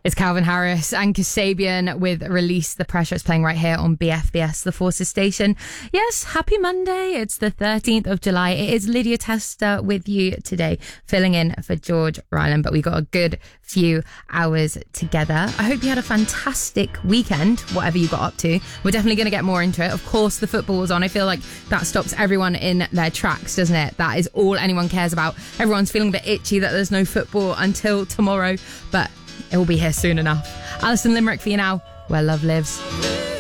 It's Calvin Harris and Kasabian with Release the Pressure. It's playing right here on BFBS, the Forces station. Yes, happy Monday. It's the 13th of July. It is Lydia Tester with you today, filling in for George Ryland, but we got a good few hours together. I hope you had a fantastic weekend, whatever you got up to. We're definitely going to get more into it. Of course, the football was on. I feel like that stops everyone in their tracks, doesn't it? That is all anyone cares about. Everyone's feeling a bit itchy that there's no football until tomorrow, but it will be here soon enough. Alison Limerick for you now, Where Love Lives.